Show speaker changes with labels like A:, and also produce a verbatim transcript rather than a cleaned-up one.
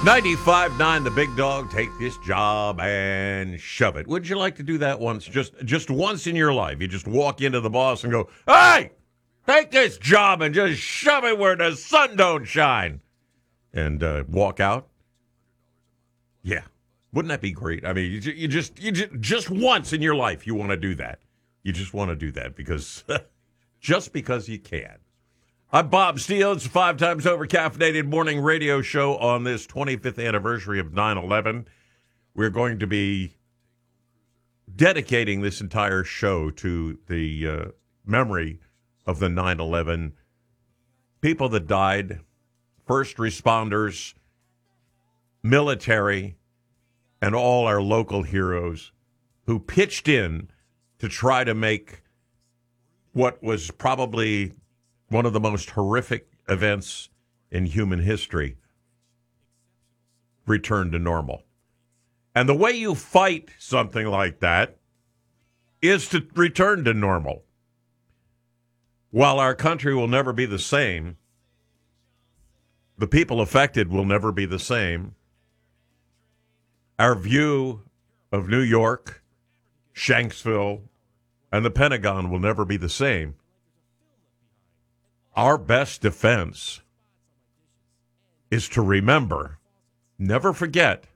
A: ninety-five point nine, the big dog, take this job and shove it. Would you like to do that once? Just just once in your life. You just walk into the boss and go, hey, take this job and just shove it where the sun don't shine. And uh, walk out? Yeah. Wouldn't that be great? I mean, you, you just you just, just once in your life you want to do that. You just want to do that because just because you can. I'm Bob Steele. It's a five times over caffeinated morning radio show on this twenty-fifth anniversary of nine eleven. We're going to be dedicating this entire show to the uh, memory of the nine eleven people that died, first responders, military, and all our local heroes who pitched in to try to make what was probably one of the most horrific events in human history return to normal. And the way you fight something like that is to return to normal. While our country will never be the same, the people affected will never be the same. Our view of New York, Shanksville, and the Pentagon will never be the same. Our best defense is to remember, never forget,